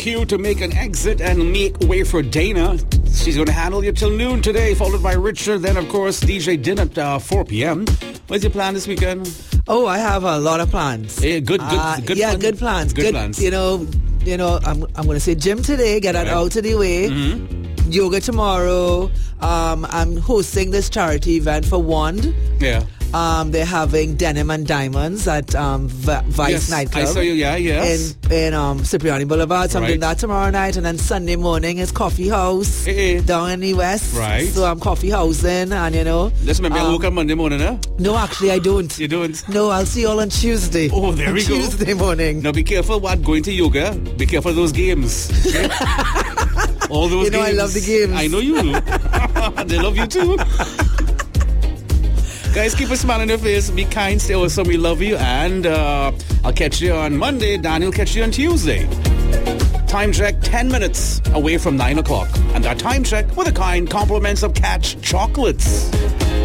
queue to make an exit and make way for Dana. She's going to handle you till noon today, followed by Richard. Then, of course, DJ Din at 4 p.m. What's your plan this weekend? Oh, I have a lot of plans. Hey, good Yeah, plans. good plans. Good plans. You know, I'm going to say gym today, get that out of the way. Mm-hmm. Yoga tomorrow. I'm hosting this charity event for Wand. Yeah. They're having Denim and Diamonds at Vice Yes, Nightclub. I saw you, yes. In Cipriani Boulevard. So I'm doing that tomorrow night. And then Sunday morning is Coffee House down in the West. Right. So I'm coffee housing and, Just remember I woke up Monday morning, huh? No, actually, I don't. You don't? No, I'll see you all on Tuesday. Oh, there we go. Tuesday morning. Now be careful what going to yoga. Be careful of those games. Okay? All those games. I love the games. I know you do. They love you too. Guys, keep a smile on your face. Be kind, stay awesome. We love you. And I'll catch you on Monday. Daniel catch you on Tuesday. Time check, 10 minutes away from 9 o'clock. And that time check with a kind compliments of Catch chocolates.